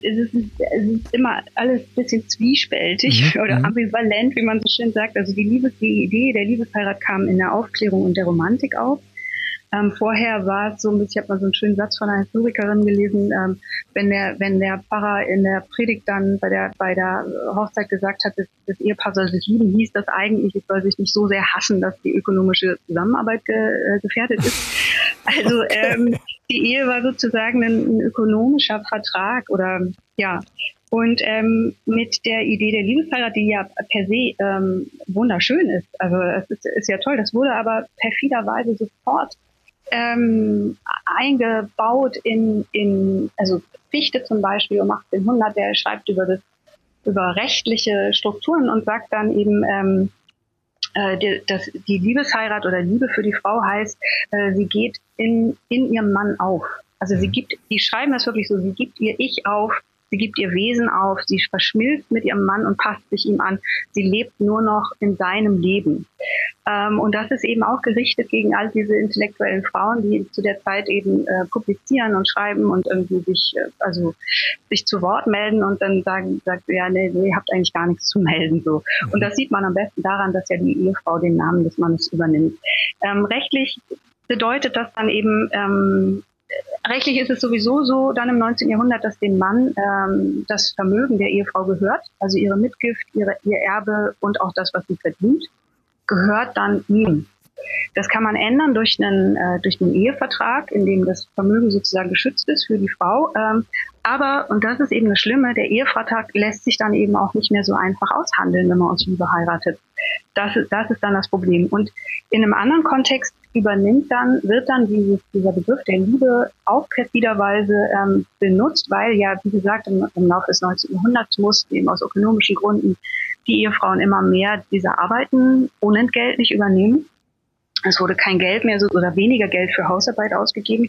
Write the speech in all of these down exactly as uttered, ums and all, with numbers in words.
es ist, es ist immer alles ein bisschen zwiespältig Mhm. oder ambivalent, wie man so schön sagt. Also die Liebes, die Idee der Liebesheirat kam in der Aufklärung und der Romantik auf. Ähm, vorher war es so, ich habe mal so einen schönen Satz von einer Historikerin gelesen, ähm, wenn der, wenn der Pfarrer in der Predigt dann bei der, bei der Hochzeit gesagt hat, das, das Ehepaar soll sich lieben, hieß das eigentlich, es soll sich nicht so sehr hassen, dass die ökonomische Zusammenarbeit ge, äh, gefährdet ist. Also, ähm, die Ehe war sozusagen ein, ein ökonomischer Vertrag oder, ja. Und ähm, mit der Idee der Liebesheirat, die ja per se ähm, wunderschön ist, also es ist, ist ja toll, das wurde aber perfiderweise sofort ähm, eingebaut in, in, also Fichte zum Beispiel um achtzehnhundert, der schreibt über das, über rechtliche Strukturen und sagt dann eben, ähm, äh, die, dass die Liebesheirat oder Liebe für die Frau heißt, äh, sie geht in, in ihrem Mann auf. Also sie gibt, die schreiben das wirklich so, sie gibt ihr Ich auf, sie gibt ihr Wesen auf, sie verschmilzt mit ihrem Mann und passt sich ihm an. Sie lebt nur noch in seinem Leben. Ähm, und das ist eben auch gerichtet gegen all diese intellektuellen Frauen, die zu der Zeit eben äh, publizieren und schreiben und irgendwie sich, äh, also sich zu Wort melden und dann sagen, sagt, ja, nee, nee, ihr habt eigentlich gar nichts zu melden, so. Und das sieht man am besten daran, dass ja die Ehefrau den Namen des Mannes übernimmt. Ähm, rechtlich bedeutet das dann eben, ähm, rechtlich ist es sowieso so, dann im neunzehnten Jahrhundert, dass dem Mann ähm, das Vermögen der Ehefrau gehört, also ihre Mitgift, ihre, ihr Erbe und auch das, was sie verdient, gehört dann ihm. Das kann man ändern durch einen, äh, durch einen Ehevertrag, in dem das Vermögen sozusagen geschützt ist für die Frau. Ähm, aber, und das ist eben das Schlimme, der Ehevertrag lässt sich dann eben auch nicht mehr so einfach aushandeln, wenn man aus Liebe heiratet. Das ist, das ist dann das Problem. Und in einem anderen Kontext übernimmt dann, wird dann dieses, dieser Begriff der Liebe auch perfiderweise ähm, benutzt, weil ja, wie gesagt, im, im Laufe des neunzehnten Jahrhunderts mussten eben aus ökonomischen Gründen die Ehefrauen immer mehr diese Arbeiten unentgeltlich übernehmen. Es wurde kein Geld mehr so, oder weniger Geld für Hausarbeit ausgegeben.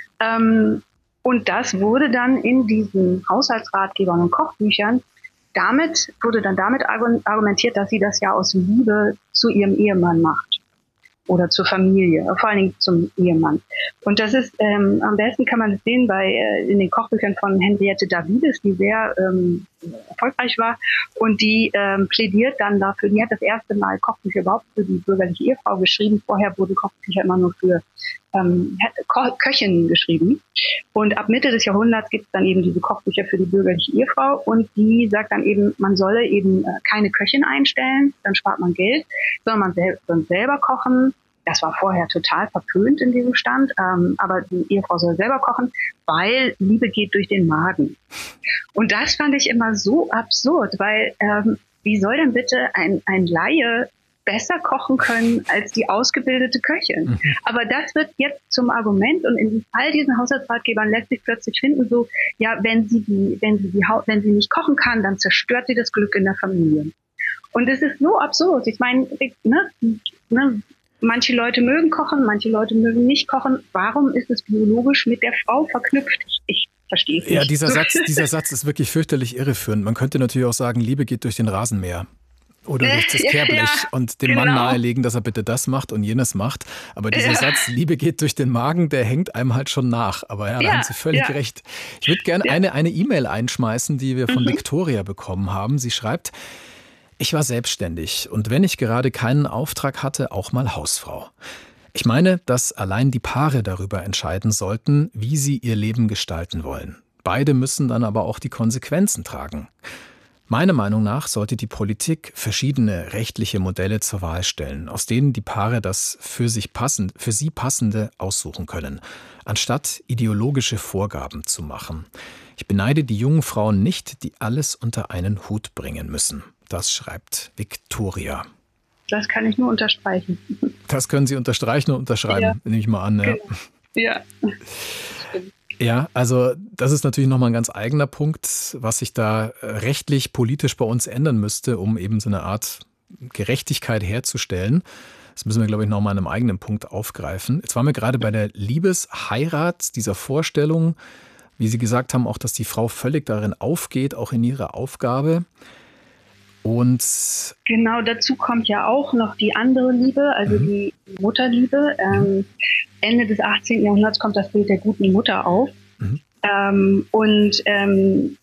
Ähm, und das wurde dann in diesen Haushaltsratgebern und Kochbüchern, damit wurde dann damit argumentiert, dass sie das ja aus Liebe zu ihrem Ehemann macht. Oder zur Familie, vor allen Dingen zum Ehemann. Und das ist, ähm, am besten kann man das sehen bei, äh, in den Kochbüchern von Henriette Davides, die sehr ähm, erfolgreich war und die ähm, plädiert dann dafür, die hat das erste Mal Kochbücher überhaupt für die bürgerliche Ehefrau geschrieben. Vorher wurden Kochbücher immer nur für ähm, Ko- Köchinnen geschrieben. Und ab Mitte des Jahrhunderts gibt es dann eben diese Kochbücher für die bürgerliche Ehefrau und die sagt dann eben, man solle eben äh, keine Köchin einstellen, dann spart man Geld, sondern man sel- soll selber kochen. Das war vorher total verpönt in diesem Stand, ähm, aber die Ehefrau soll selber kochen, weil Liebe geht durch den Magen. Und das fand ich immer so absurd, weil ähm, wie soll denn bitte ein, ein Laie besser kochen können als die ausgebildete Köchin? Mhm. Aber das wird jetzt zum Argument und in all diesen Haushaltsratgebern lässt sich plötzlich finden, so, ja, wenn sie die, wenn sie die, wenn sie nicht kochen kann, dann zerstört sie das Glück in der Familie. Und es ist so absurd. Ich meine, ne, ne, manche Leute mögen kochen, manche Leute mögen nicht kochen. Warum ist es biologisch mit der Frau verknüpft? Ich, ich verstehe es nicht. Ja, dieser Satz, dieser Satz ist wirklich fürchterlich irreführend. Man könnte natürlich auch sagen, Liebe geht durch den Rasenmäher. Oder durch das Kehrblech ja, und dem genau. Mann nahelegen, dass er bitte das macht und jenes macht. Aber dieser ja. Satz, Liebe geht durch den Magen, der hängt einem halt schon nach. Aber ja, da ja, haben Sie völlig ja. recht. Ich würde gerne ja. eine eine E-Mail einschmeißen, die wir von mhm. Victoria bekommen haben. Sie schreibt, ich war selbstständig und wenn ich gerade keinen Auftrag hatte, auch mal Hausfrau. Ich meine, dass allein die Paare darüber entscheiden sollten, wie sie ihr Leben gestalten wollen. Beide müssen dann aber auch die Konsequenzen tragen. Meiner Meinung nach sollte die Politik verschiedene rechtliche Modelle zur Wahl stellen, aus denen die Paare das für sich passend, für sie passende aussuchen können, anstatt ideologische Vorgaben zu machen. Ich beneide die jungen Frauen nicht, die alles unter einen Hut bringen müssen. Das schreibt Victoria. Das kann ich nur unterstreichen. Das können Sie unterstreichen und unterschreiben, ja. nehme ich mal an. Ja. ja. Ja, also das ist natürlich nochmal ein ganz eigener Punkt, was sich da rechtlich, politisch bei uns ändern müsste, um eben so eine Art Gerechtigkeit herzustellen. Das müssen wir, glaube ich, nochmal an einem eigenen Punkt aufgreifen. Jetzt waren wir gerade bei der Liebesheirat, dieser Vorstellung, wie Sie gesagt haben, auch, dass die Frau völlig darin aufgeht, auch in ihrer Aufgabe. Und genau, dazu kommt ja auch noch die andere Liebe, also mhm. die Mutterliebe. Ähm, Ende des achtzehnten Jahrhunderts kommt das Bild der guten Mutter auf. Mhm. Ähm, und ähm,